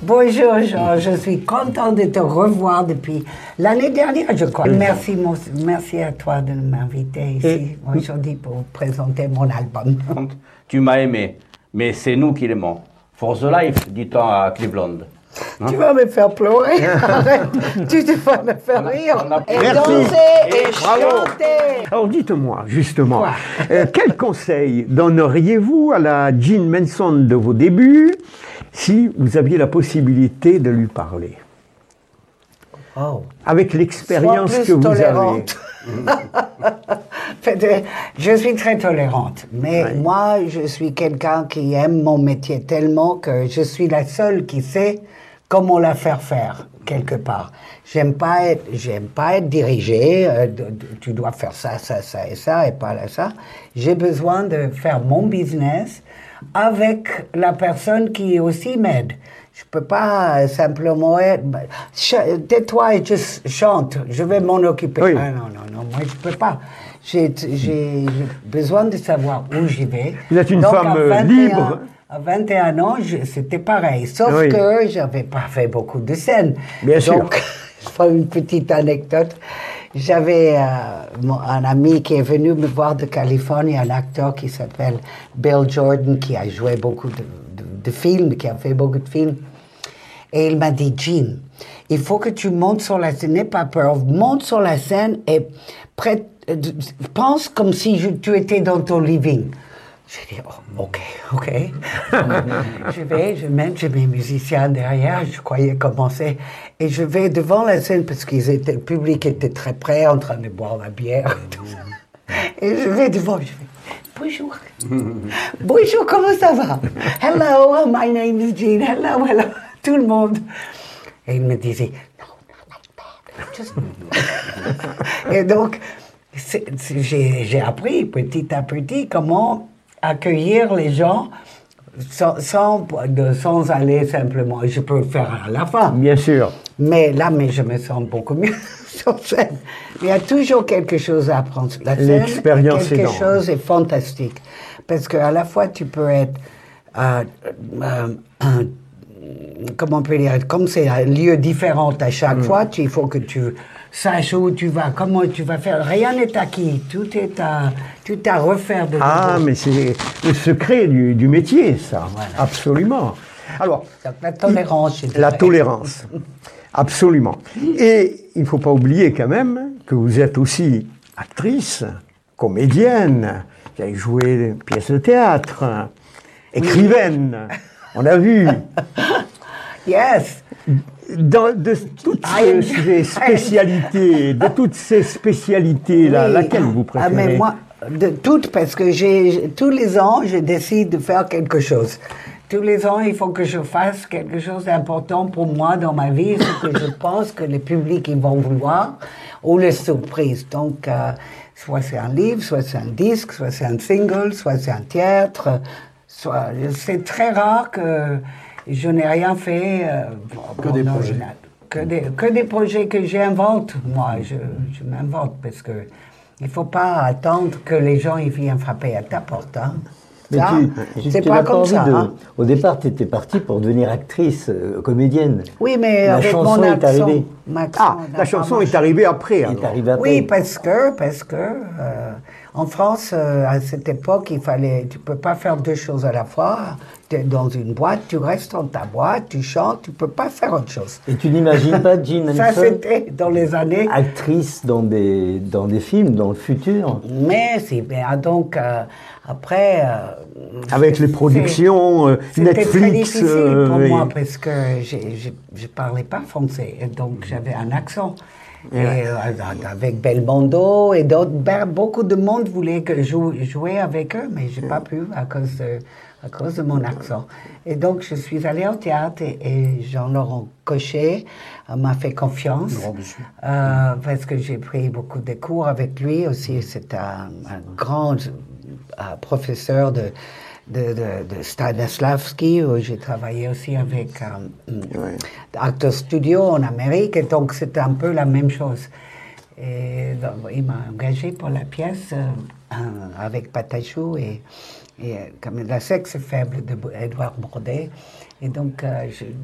Bonjour Jean, je suis contente de te revoir depuis l'année dernière, je crois. Merci à toi de m'inviter ici aujourd'hui pour présenter mon album. Tu m'as aimé, mais c'est nous qui l'aimons. For the life, dit-on à Cleveland. Tu vas me faire pleurer. Arrête. Tu vas me faire rire. Et danser et chanter. Alors dites-moi, justement, quel conseil donneriez-vous à la Jean Manson de vos débuts si vous aviez la possibilité de lui parler? Avec l'expérience que vous avez. Je suis très tolérante, mais moi, je suis quelqu'un qui aime mon métier tellement que je suis la seule qui sait comment la faire quelque part. J'aime pas être dirigée. Tu dois faire ça et ça et pas ça. J'ai besoin de faire mon business avec la personne qui aussi m'aide. Je peux pas simplement être. Tais-toi et juste chante. Je vais m'en occuper. Oui. Ah, non, moi je peux pas. J'ai besoin de savoir où j'y vais. Vous êtes une femme libre. À 21 ans, c'était pareil, sauf que j'avais pas fait beaucoup de scènes. Bien sûr. Donc, je fais une petite anecdote. J'avais un ami qui est venu me voir de Californie, un acteur qui s'appelle Bill Jordan, qui a joué beaucoup de films, qui a fait beaucoup de films. Et il m'a dit, Jean, il faut que tu montes sur la scène, n'aie pas peur, monte sur la scène et pense comme si tu étais dans ton living. J'ai dit, ok. Je mets mes musiciens derrière, je croyais commencer, et je vais devant la scène, parce que le public était très près, en train de boire la bière, et tout ça. Et je vais devant, je fais, bonjour. Bonjour, comment ça va? Hello, my name is Jean, hello. Tout le monde. Et il me disait, no, not like that. Just... Et donc, j'ai appris petit à petit comment accueillir les gens sans aller simplement. Je peux le faire à la fin. Bien sûr. Mais je me sens beaucoup mieux sur scène. Il y a toujours quelque chose à apprendre. La scène, l'expérience quelque chose est fantastique. Parce qu'à la fois, tu peux être... comment on peut dire, comme c'est un lieu différent à chaque fois, il faut que tu saches où tu vas, comment tu vas faire. Rien n'est acquis, tout est à refaire de nouveau. Ah, mais c'est le secret du métier, ça. Voilà. Absolument. Alors, la tolérance, je dirais. La tolérance, absolument. Et il ne faut pas oublier quand même que vous êtes aussi actrice, comédienne, vous avez joué des pièces de théâtre, écrivaine. On a vu. Yes. De toutes ces spécialités, laquelle vous préférez? Mais moi, de toutes, parce que tous les ans, je décide de faire quelque chose. Tous les ans, il faut que je fasse quelque chose d'important pour moi dans ma vie, ce que je pense que le public ils vont vouloir, ou les surprises. Donc, soit c'est un livre, soit c'est un disque, soit c'est un single, soit c'est un théâtre. C'est très rare que je n'ai rien fait que des projets. Que des projets que j'invente. Moi, je m'invente parce que il faut pas attendre que les gens ils viennent frapper à ta porte. Hein. Mais c'est pas comme ça. Hein. Au départ, tu étais partie pour devenir actrice, comédienne. Oui, mais la avec chanson mon est arrivée. La chanson est arrivée après. Oui, parce que en France, à cette époque, tu peux pas faire deux choses à la fois. Tu es dans une boîte, tu restes dans ta boîte, tu chantes, tu peux pas faire autre chose. Et tu n'imagines pas Jean Manson, ça c'était dans les années... actrice dans des films, dans le futur? Mais donc, après... avec les productions Netflix... C'était très difficile pour moi, parce que je parlais pas français, et donc j'avais un accent. Et avec Belmondo et d'autres, beaucoup de monde voulait que je jouais avec eux, mais j'ai pas pu à cause de mon accent. Et donc je suis allée au théâtre et Jean-Laurent Cochet m'a fait confiance parce que j'ai pris beaucoup de cours avec lui aussi. C'est un grand professeur de Stanislavski, où j'ai travaillé aussi avec Actors Studio en Amérique, et donc c'était un peu la même chose. Et donc, il m'a engagé pour la pièce avec Patachou et comme La sexe faible de Édouard Bourdet. Et donc,